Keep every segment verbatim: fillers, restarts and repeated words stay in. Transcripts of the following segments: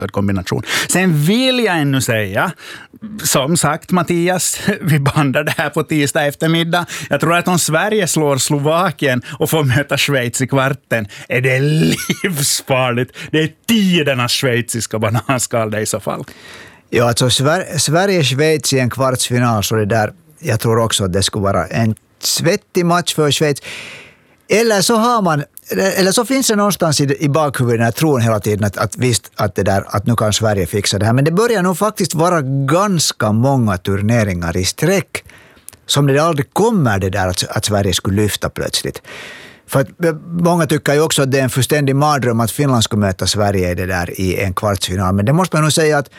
lyckad kombination. Sen vill jag ännu säga, som sagt Mattias, vi bandar det här på tisdag eftermiddag. Jag tror att om Sverige slår Slovakien och får möta Schweiz i kvarten är det livsfarligt. Det är tidernas schweiziska bananskal det i så fall. Ja, alltså Sver- Sverige-Schweiz i en kvartsfinal, så det där, jag tror också att det skulle vara en svettig match för Schweiz. Eller så har man, eller så finns det någonstans i, i bakhuvudet den här tron hela tiden att, att visst att det där, att nu kan Sverige fixa det här. Men det börjar nog faktiskt vara ganska många turneringar i sträck som det aldrig kommer det där att, att Sverige skulle lyfta plötsligt. För att många tycker ju också att det är en fullständig mardröm att Finland skulle möta Sverige i det där i en kvartsfinal. Men det måste man nog säga att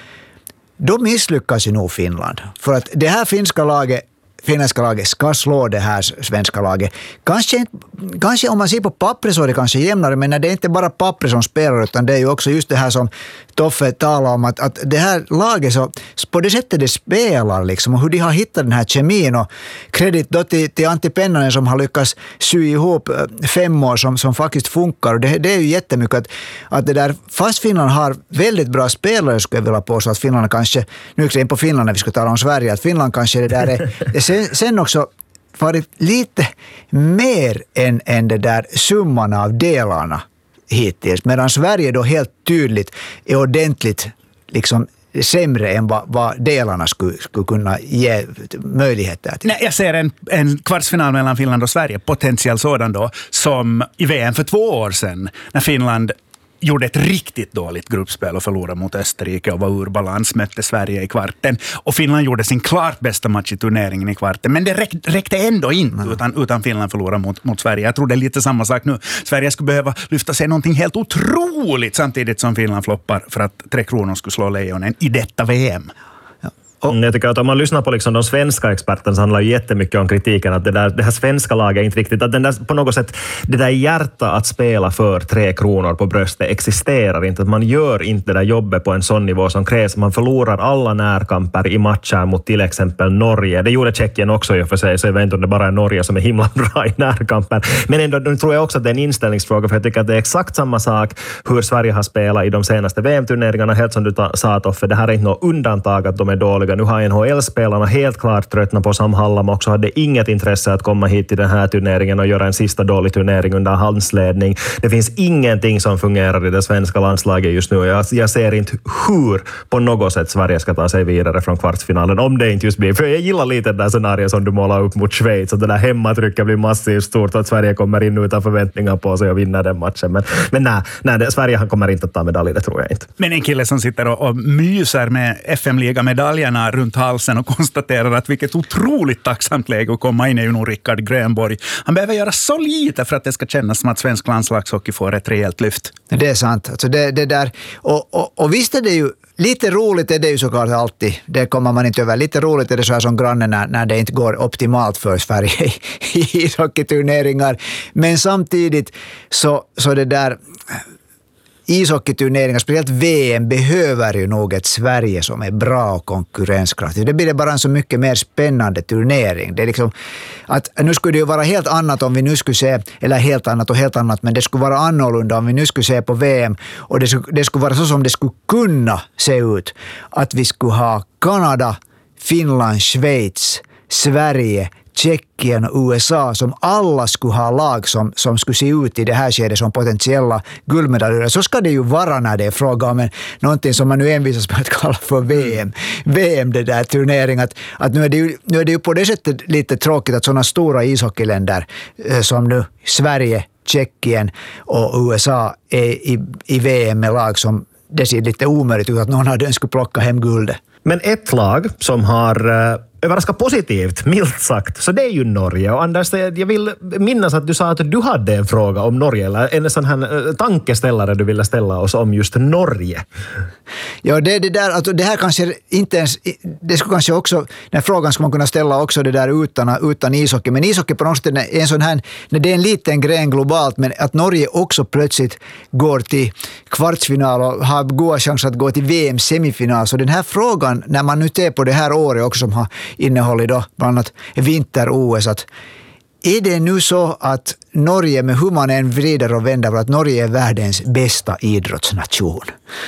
då misslyckas ju nog Finland. För att det här finska laget, finländska laget ska slå det här svenska laget. Kanske, kanske om man ser på pappret så är det kanske jämnare, men när det är inte bara pappret som spelar, utan det är ju också just det här som Toffe talar om, att, att det här laget, så, på det sättet det spelar liksom, och hur de har hittat den här kemin, och kredit då till, till Antti Pennanen som har lyckats sy ihop fem år som, som faktiskt funkar, och det, det är ju jättemycket att, att det där, fast Finland har väldigt bra spelare, skulle jag vilja påstå att Finland kanske, nu är det in på Finland när vi ska tala om Sverige, att Finland kanske det där är, är sen, sen också varit lite mer än, än det där summan av delarna hittills, medan Sverige då helt tydligt är ordentligt liksom sämre än vad, vad delarna skulle, skulle kunna ge möjligheter till. Nej, jag ser en, en kvartsfinal mellan Finland och Sverige, potentiell sådan då, som i V M för två år sedan, när Finland gjorde ett riktigt dåligt gruppspel och förlorade mot Österrike och var ur balans, mötte Sverige i kvarten. Och Finland gjorde sin klart bästa match i turneringen i kvarten. Men det räck, räckte ändå inte utan, utan Finland förlorade mot, mot Sverige. Jag tror det är lite samma sak nu. Sverige skulle behöva lyfta sig någonting helt otroligt samtidigt som Finland floppar för att Tre Kronor skulle slå Lejonen i detta V M. Och jag tycker att om man lyssnar på liksom de svenska experterna så handlar ju jättemycket om kritiken att det, där, det här svenska laget är inte riktigt, att den där, på något sätt det där hjärta att spela för Tre Kronor på bröstet existerar inte, att man gör inte det där jobbet på en sån nivå som krävs, man förlorar alla närkamper i matcher mot till exempel Norge, det gjorde Tjeckien också i och för sig, så jag vet inte om det bara är Norge som är himla bra i närkamper, men ändå nu tror jag också att det är en inställningsfråga, för jag tycker att det är exakt samma sak hur Sverige har spelat i de senaste V M-turneringarna, helt som du sa Toffe, det här är inte något undantag att de är dåliga. Nu har N H L-spelarna helt klart tröttnat på Sam Hallam också, hade inget intresse att komma hit till den här turneringen och göra en sista dålig turnering under hans ledning. Det finns ingenting som fungerar i det svenska landslaget just nu. Jag, jag ser inte hur på något sätt Sverige ska ta sig vidare från kvartsfinalen, om det inte just blir, för jag gillar lite det där scenariot som du målar upp mot Schweiz, att det där hemmatrycket blir massivt stort och att Sverige kommer in utan förväntningar på sig och vinner den matchen. Men, men nej, nej det, Sverige kommer inte att ta medalj, det tror jag inte. Men en kille som sitter och, och myser med F M-liga-medaljerna runt halsen och konstaterar att vilket otroligt tacksamt läge att komma in är ju nog Rickard Grönborg. Han behöver göra så lite för att det ska kännas som att svensk landslagshockey får ett rejält lyft. Det är sant. Alltså det, det där, och, och, och visst är det ju lite roligt, är det ju såklart alltid. Det kommer man inte över. Lite roligt är det så här som grannen när, när det inte går optimalt för Sverige i, i ishockeyturneringar. Men samtidigt så, så det där ishockeyturneringar, speciellt V M, behöver ju nog ett Sverige som är bra och konkurrenskraftigt. Det blir det bara en så mycket mer spännande turnering. Det är liksom att nu skulle det ju vara helt annat om vi nu skulle se, eller helt annat och helt annat, men det skulle vara annorlunda om vi nu skulle se på V M och det skulle, det skulle vara så som det skulle kunna se ut. Att vi skulle ha Kanada, Finland, Schweiz, Sverige, Tjeckien och U S A som alla skulle ha lag som, som skulle se ut i det här skedet som potentiella guldmedaljer. Så ska det ju vara när det är fråga om en, någonting som man nu envisas med att kalla för V M. V M, det där turnering. Att, att nu, är det ju, nu är det ju på det sättet lite tråkigt att sådana stora ishockeyländer eh, som nu Sverige, Tjeckien och U S A är i, i V M med lag som det ser lite omöjligt ut att någon av dem skulle plocka hem guldet. Men ett lag som har uh, överraskat positivt, milt sagt, så det är ju Norge. Och Anders, jag vill minnas att du sa att du hade en fråga om Norge, eller en sån här uh, tankeställare du ville ställa oss om just Norge. Ja, det, det där, alltså det här kanske inte ens, det skulle kanske också, den frågan skulle man kunna ställa också det där utan, utan ishockey. Men ishockey på något sätt är en sån här, när det är en liten gren globalt, men att Norge också plötsligt går till kvartsfinal och har goda chanser att gå till V M-semifinal. Så den här frågan, när man nu ser på det här året också som har innehållit då bland annat vinter-O S, att är det nu så att Norge, med hur man än vrider och vänder, att Norge är världens bästa idrottsnation?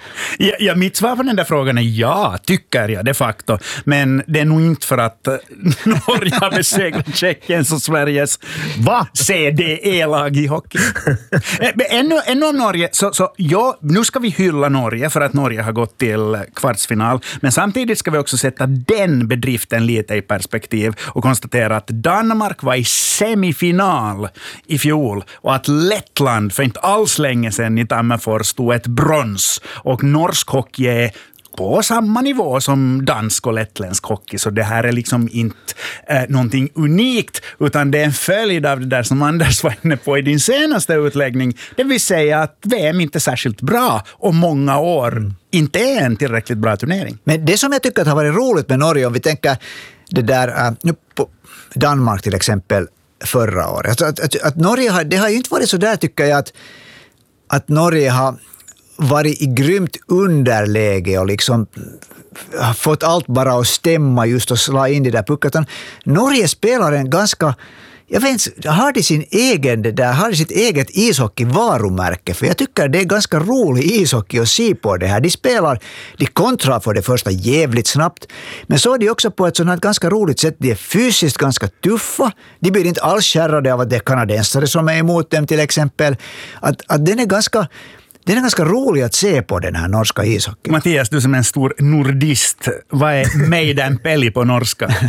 Ja, ja, mitt svar på den där frågan är ja, tycker jag de facto. Men det är nog inte för att Norge har besegrat Tjeckiens och Sveriges Va? C D E-lag i hockey. ännu, ännu om Norge, så, så ja, nu ska vi hylla Norge för att Norge har gått till kvartsfinal. Men samtidigt ska vi också sätta den bedriften lite i perspektiv och konstatera att Danmark var i semifinal i fjol och att Lettland för inte alls länge sedan i Tammerfors stod ett brons. Och norsk hockey är på samma nivå som dansk och lettländsk hockey. Så det här är liksom inte eh, någonting unikt, utan det är en följd av det där som Anders var inne på i din senaste utläggning. Det vill säga att V M inte är särskilt bra och många år mm. inte är en tillräckligt bra turnering. Men det som jag tycker att har varit roligt med Norge, om vi tänker det där, äh, nu på Danmark till exempel förra året. Alltså att, att, att Norge har, det har ju inte varit så där tycker jag att, att Norge har varit i grymt underläge och liksom har fått allt bara att stämma just och slå in i det där pucken. Norge spelar en ganska, jag vet inte, har de sin egen, det där, har de sitt eget ishockey-varumärke, för jag tycker det är ganska rolig ishockey att se på det här. De spelar, de kontrar för det första jävligt snabbt, men så är de också på ett sådant här ganska roligt sätt. De är fysiskt ganska tuffa, de blir inte alls kärrade av att det är kanadensare som är emot dem till exempel. Att, att den är ganska Den är ganska rolig att se på den här norska ishockey. Mattias, du som är en stor nordist, vad är meidän peli på norska? uh,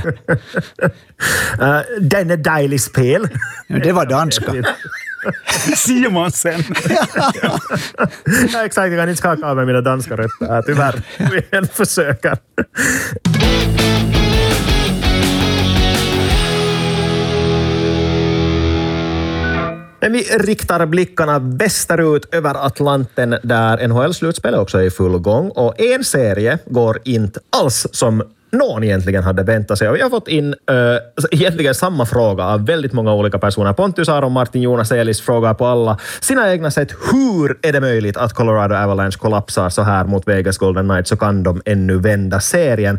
den är dejlig spel. Det var danska. Simonsen. Ja, exakt, jag kan inte skaka av med mina danska rötter. Tyvärr, vi försöker. Men vi riktar blickarna västerut över Atlanten där N H L-slutspelet också är i full gång. Och en serie går inte alls som någon egentligen hade väntat sig. Och vi har fått in äh, egentligen samma fråga av väldigt många olika personer. Pontus Aron, Martin, Jonas Elis frågar på alla sina egna sätt. Hur är det möjligt att Colorado Avalanche kollapsar så här mot Vegas Golden Knights, så kan de ännu vända serien?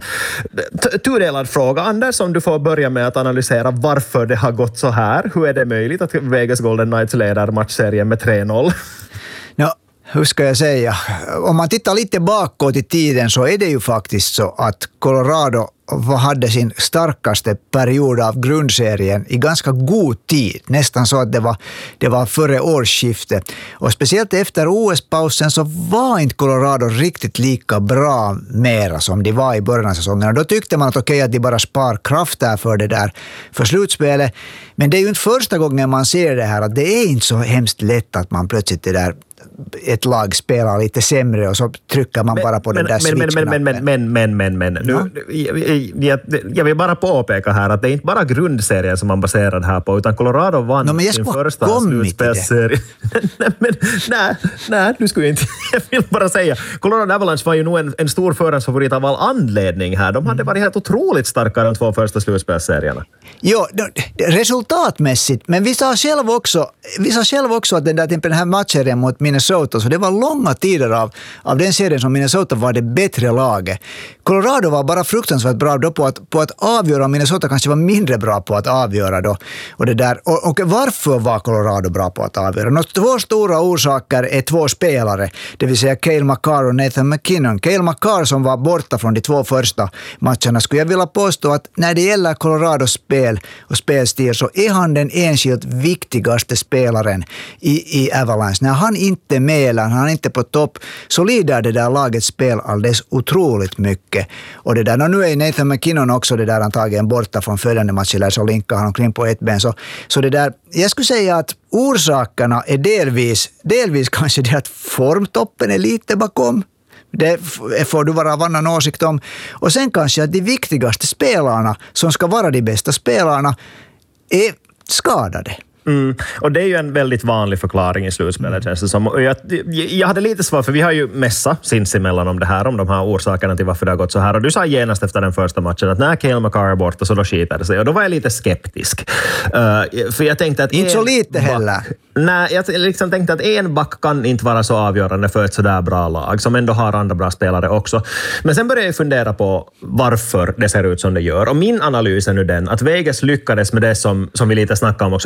Tudelad fråga. Anders, om du får börja med att analysera varför det har gått så här. Hur är det möjligt att Vegas Golden Knights leder matchserien med tre noll? Ja, hur ska jag säga? Om man tittar lite bakåt i tiden så är det ju faktiskt så att Colorado hade sin starkaste period av grundserien i ganska god tid. Nästan så att det var, det var före årsskiftet. Och speciellt efter O S-pausen så var inte Colorado riktigt lika bra mera som de var i början av säsongen. Och då tyckte man att okej, att de bara spar kraft där för det där för slutspelet. Men det är ju inte första gången man ser det här, att det är inte så hemskt lätt att man plötsligt det där ett lag spelar lite sämre och så trycker man men, bara på den där switch-knappen. Men, men, men, men, men, men. Nu, jag, jag vill bara påpeka här att det är inte bara grundserien som man baserar det här på, utan Colorado vann no, sin första slutspelsserie. men, nej, nej, nu skulle jag inte. Jag vill bara säga, Colorado Avalanche var ju nog en, en stor förhandsfavorit av all anledning här. De hade varit helt otroligt starka de två första slutspelsserierna. Jo, resultatmässigt, men vi sa själv också, vi sa själv också att den, där, den här matchserien mot Minnesota, så det var långa tider av, av den serien som Minnesota var det bättre laget. Colorado var bara fruktansvärt bra då på att, på att avgöra, Minnesota kanske var mindre bra på att avgöra då. Och, det där, och, och varför var Colorado bra på att avgöra? Nå, två stora orsaker är två spelare, det vill säga Cale Makar och Nathan McKinnon. Cale Makar som var borta från de två första matcherna, skulle jag vilja påstå att när det gäller Colorados spel och spelstil så är han den enskilt viktigaste spelaren i, i Avalanche. När han inte är med eller han är inte på topp så lider det där lagets spel alldeles otroligt mycket. Och det där, och nu är Nathan McKinnon också det där antagligen borta från följande matcher, så linkar han omkring på ett ben. Så, så det där, jag skulle säga att orsakerna är delvis, delvis kanske det att formtoppen är lite bakom. Det får du vara av annan åsikt om. Och sen kanske att de viktigaste spelarna som ska vara de bästa spelarna är skadade. Mm. Och det är ju en väldigt vanlig förklaring i slutspelet, känns det som. Och jag, jag hade lite svårt, för vi har ju mässa sinsemellan om det här, om de här orsakerna till varför det har gått så här. Och du sa genast efter den första matchen att när Cale Makar är borta så då skiter det sig. Och då var jag lite skeptisk. Uh, för jag tänkte att inte så lite back, heller. Nej, jag liksom tänkte att en back kan inte vara så avgörande för ett sådär bra lag som ändå har andra bra spelare också. Men sen började jag fundera på varför det ser ut som det gör. Och min analys är nu den att Vegas lyckades med det som, som vi lite snackade om också förra veckan,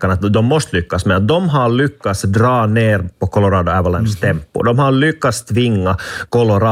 veckan att de måste lyckas med att de har lyckats dra ner på Colorado Avalanche tempo. De har lyckats tvinga Colorado